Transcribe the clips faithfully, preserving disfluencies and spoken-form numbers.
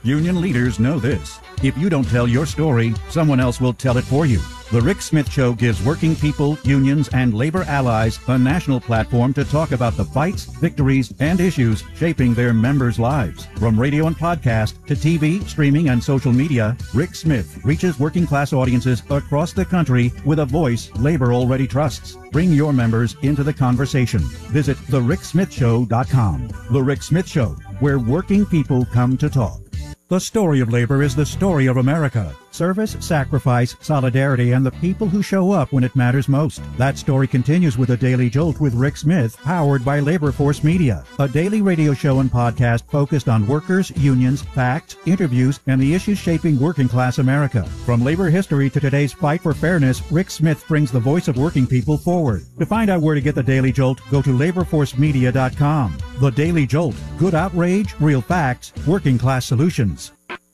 Union leaders know this. If you don't tell your story, someone else will tell it for you. The Rick Smith Show gives working people, unions, and labor allies a national platform to talk about the fights, victories, and issues shaping their members' lives. From radio and podcast to T V, streaming, and social media, Rick Smith reaches working class audiences across the country with a voice labor already trusts. Bring your members into the conversation. Visit the rick smith show dot com. The Rick Smith Show, where working people come to talk. The story of labor is the story of America. Service, sacrifice, solidarity, and the people who show up when it matters most. That story continues with a Daily Jolt with Rick Smith, powered by Labor Force Media, a daily radio show and podcast focused on workers, unions, facts, interviews, and the issues shaping working class America. From labor history to today's fight for fairness, Rick Smith brings the voice of working people forward. To find out where to get the Daily Jolt, go to labor force media dot com. The Daily Jolt. Good outrage, real facts, working class solutions.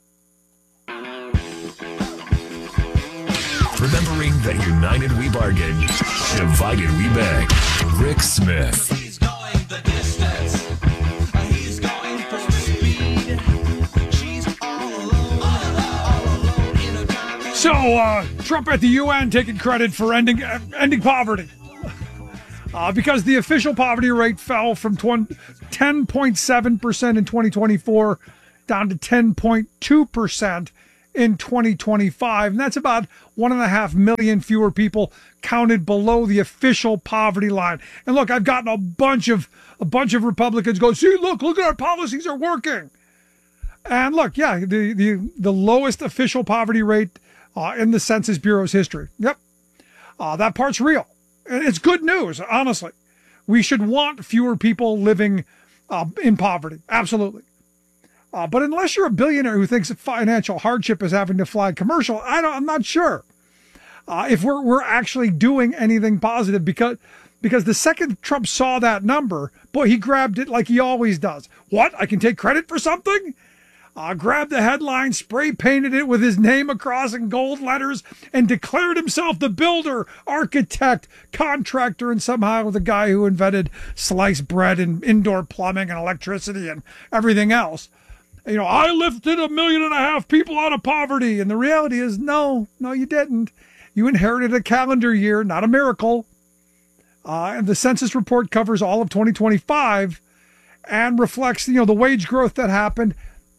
Remembering that united we bargain, divided we beg. Rick Smith. He's going the distance. He's going for speed. She's all alone, all alone in a time. So, uh, Trump at the U N taking credit for ending uh, ending poverty. Uh, because the official poverty rate fell from ten point seven percent in twenty twenty-four down to ten point two percent in twenty twenty-five. And that's about one and a half million fewer people counted below the official poverty line. And look, I've gotten a bunch of a bunch of Republicans go, see, look, look at our policies are working. And look, yeah, the the, the lowest official poverty rate uh, in the Census Bureau's history. Yep. Uh, that part's real. And it's good news, honestly. We should want fewer people living uh, in poverty. Absolutely. Uh, but unless you're a billionaire who thinks financial hardship is having to fly commercial, I don't, I'm not sure uh, if we're we're actually doing anything positive, because because the second Trump saw that number, boy, he grabbed it like he always does. What? I can take credit for something? Uh, grabbed the headline, spray painted it with his name across in gold letters, and declared himself the builder, architect, contractor, and somehow the guy who invented sliced bread and indoor plumbing and electricity and everything else. You know, I lifted a million and a half people out of poverty. And the reality is, no, no, you didn't. You inherited a calendar year, not a miracle. Uh, and the census report covers all of twenty twenty-five and reflects, you know, the wage growth that happened,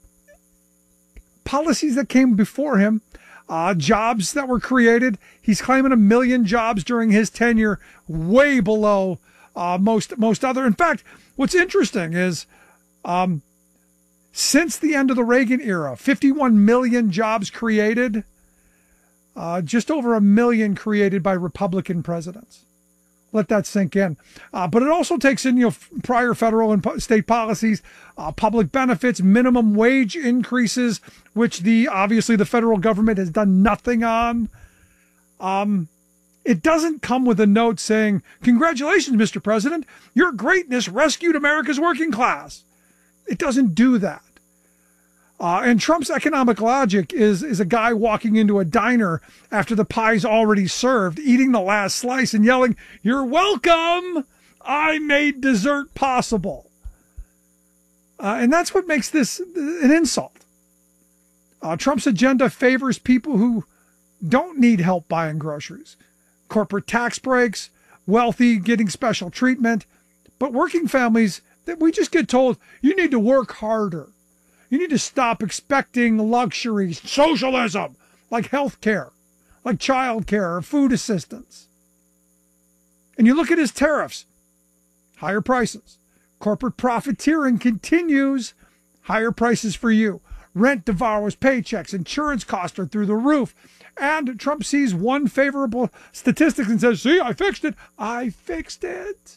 policies that came before him, uh, jobs that were created. He's claiming a million jobs during his tenure, way below uh, most most other. In fact, what's interesting is, um, since the end of the Reagan era, fifty-one million jobs created, uh, just over a million created by Republican presidents. Let that sink in. Uh, but it also takes in, you know, prior federal and state policies, uh, public benefits, minimum wage increases, which the obviously the federal government has done nothing on. Um, it doesn't come with a note saying, congratulations, Mister President, your greatness rescued America's working class. It doesn't do that. Uh, and Trump's economic logic is, is a guy walking into a diner after the pie's already served, eating the last slice and yelling, "You're welcome! I made dessert possible." Uh, and that's what makes this an insult. Uh, Trump's agenda favors people who don't need help buying groceries. Corporate tax breaks, wealthy getting special treatment, but working families that we just get told, you need to work harder. You need to stop expecting luxuries, socialism, like health care, like child care or food assistance. And you look at his tariffs, higher prices. Corporate profiteering continues, higher prices for you. Rent devours paychecks, insurance costs are through the roof. And Trump sees one favorable statistic and says, see, I fixed it. I fixed it.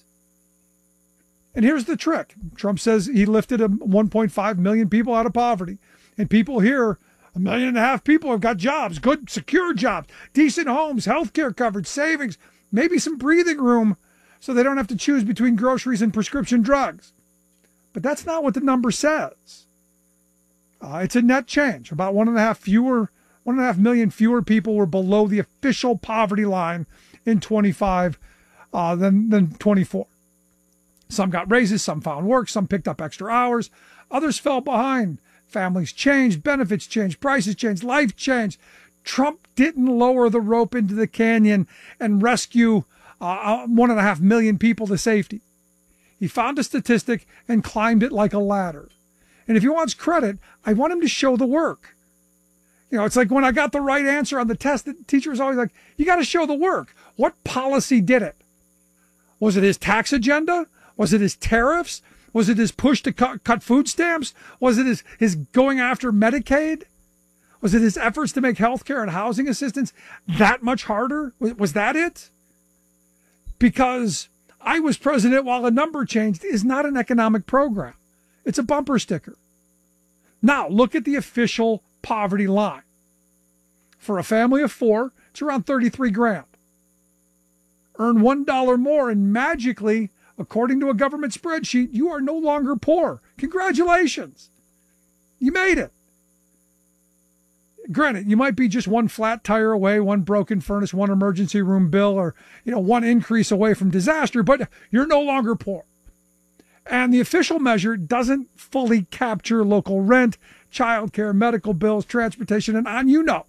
And here's the trick. Trump says he lifted one point five million people out of poverty. And people here, a million and a half people have got jobs, good, secure jobs, decent homes, health care coverage, savings, maybe some breathing room so they don't have to choose between groceries and prescription drugs. But that's not what the number says. Uh, it's a net change. About one and a half fewer, one and a half million fewer people were below the official poverty line in twenty-five uh, than, than twenty-four. Some got raises, some found work, some picked up extra hours, others fell behind. Families changed, benefits changed, prices changed, life changed. Trump didn't lower the rope into the canyon and rescue uh, one and a half million people to safety. He found a statistic and climbed it like a ladder. And if he wants credit, I want him to show the work. You know, it's like when I got the right answer on the test, the teacher was always like, you got to show the work. What policy did it? Was it his tax agenda? Was it his tariffs? Was it his push to cut, cut food stamps? Was it his, his going after Medicaid? Was it his efforts to make healthcare and housing assistance that much harder? Was, was that it? Because I was president while a number changed is not an economic program. It's a bumper sticker. Now, look at the official poverty line. For a family of four, it's around thirty-three grand. Earn one dollar more and magically, according to a government spreadsheet, you are no longer poor. Congratulations. You made it. Granted, you might be just one flat tire away, one broken furnace, one emergency room bill, or, you know, one increase away from disaster, but you're no longer poor. And the official measure doesn't fully capture local rent, childcare, medical bills, transportation, and on you know.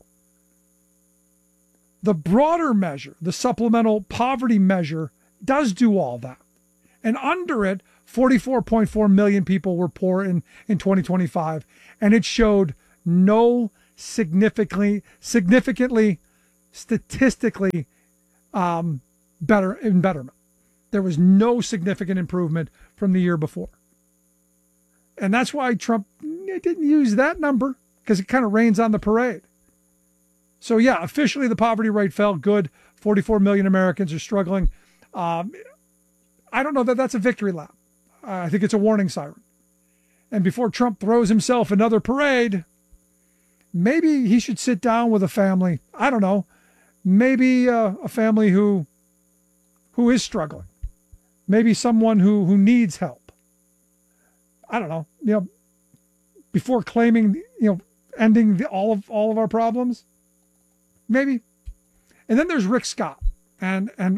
The broader measure, the supplemental poverty measure, does do all that. And under it, forty-four point four million people were poor in, in twenty twenty-five, and it showed no significantly, significantly, statistically um, better in betterment. There was no significant improvement from the year before. And that's why Trump didn't use that number, because it kind of rains on the parade. So yeah, officially the poverty rate fell. Good. forty-four million Americans are struggling. Um, I don't know that that's a victory lap. Uh, I think it's a warning siren. And before Trump throws himself another parade, maybe he should sit down with a family. I don't know. Maybe uh, a family who who is struggling. Maybe someone who, who needs help. I don't know. You know, before claiming, you know, ending the, all of all of our problems. Maybe. And then there's Rick Scott. And and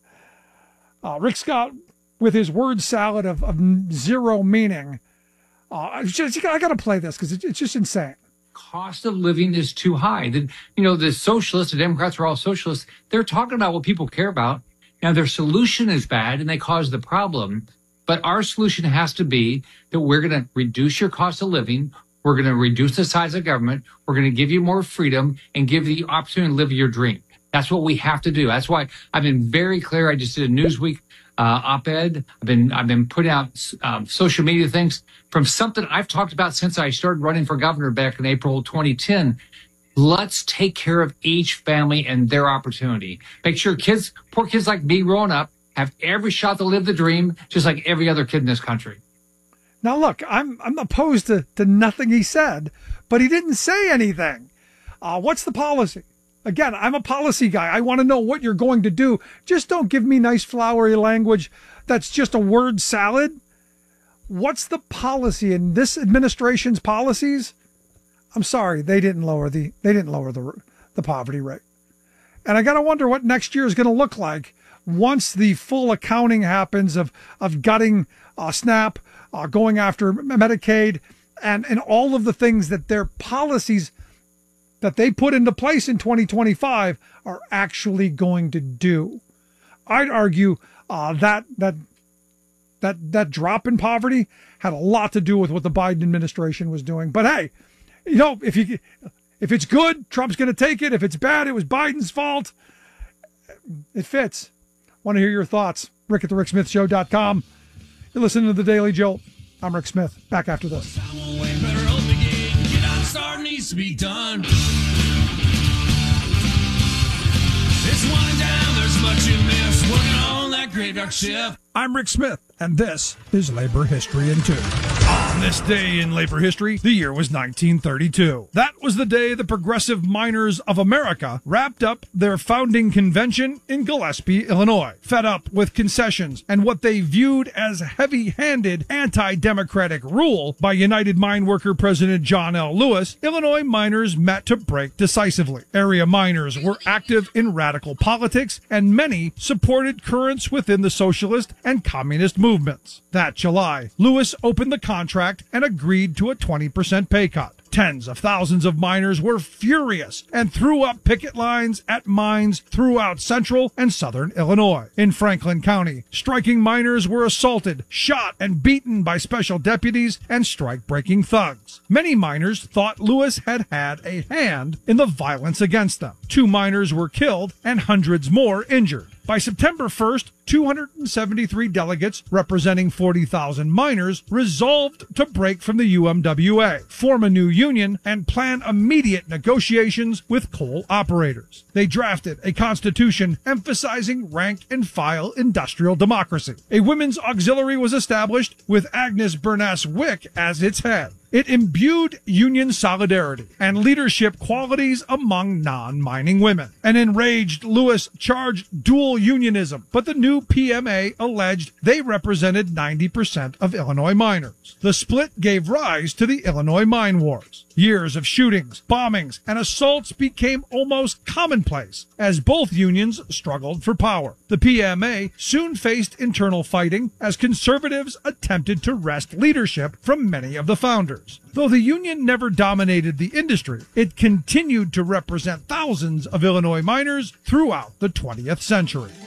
uh, Rick Scott with his word salad of, of zero meaning. Uh, just, I got to play this because it, it's just insane. Cost of living is too high. The, you know, the socialists, the Democrats are all socialists. They're talking about what people care about. Now, their solution is bad and they cause the problem. But our solution has to be that we're going to reduce your cost of living. We're going to reduce the size of government. We're going to give you more freedom and give you the opportunity to live your dream. That's what we have to do. That's why I've been very clear. I just did a Newsweek uh, op-ed. I've been I've been putting out um, social media things from something I've talked about since I started running for governor back in April twenty ten. Let's take care of each family and their opportunity. Make sure kids, poor kids like me growing up, have every shot to live the dream, just like every other kid in this country. Now, look, I'm I'm opposed to, to nothing he said, but he didn't say anything. Uh, what's the policy? Again, I'm a policy guy. I want to know what you're going to do. Just don't give me nice flowery language that's just a word salad. What's the policy in this administration's policies? I'm sorry, they didn't lower the they didn't lower the the poverty rate. And I got to wonder what next year is going to look like once the full accounting happens of of gutting uh, SNAP, uh, going after Medicaid, and and all of the things that their policies that they put into place in twenty twenty-five are actually going to do. I'd argue uh, that that that that drop in poverty had a lot to do with what the Biden administration was doing. But hey, you know, if you if it's good, Trump's going to take it. If it's bad, it was Biden's fault. It fits. Want to hear your thoughts? Rick at the Rick Smith Show dot com. You're listening to The Daily Jolt. I'm Rick Smith. Back after this. Needs to be done. It's winding down, there's much you miss. Working on that graveyard shift. I'm Rick Smith, and this is Labor History in Two. On this day in labor history, the year was nineteen thirty-two. That was the day the Progressive Miners of America wrapped up their founding convention in Gillespie, Illinois. Fed up with concessions and what they viewed as heavy-handed anti-democratic rule by United Mine Worker President John L. Lewis, Illinois miners met to break decisively. Area miners were active in radical politics, and many supported currents within the socialist and communist movements. That July, Lewis opened the contract and agreed to a twenty percent pay cut. Tens of thousands of miners were furious and threw up picket lines at mines throughout central and southern Illinois. In Franklin County, striking miners were assaulted, shot, and beaten by special deputies and strike-breaking thugs. Many miners thought Lewis had had a hand in the violence against them. Two miners were killed and hundreds more injured. By September first, two hundred seventy-three delegates representing forty thousand miners resolved to break from the U M W A, form a new union, and plan immediate negotiations with coal operators. They drafted a constitution emphasizing rank-and-file industrial democracy. A women's auxiliary was established with Agnes Bernass Wick as its head. It imbued union solidarity and leadership qualities among non-mining women. An enraged Lewis charged dual unionism, but the new P M A alleged they represented ninety percent of Illinois miners. The split gave rise to the Illinois Mine Wars. Years of shootings, bombings, and assaults became almost commonplace as both unions struggled for power. The P M A soon faced internal fighting as conservatives attempted to wrest leadership from many of the founders. Though the union never dominated the industry, it continued to represent thousands of Illinois miners throughout the twentieth century.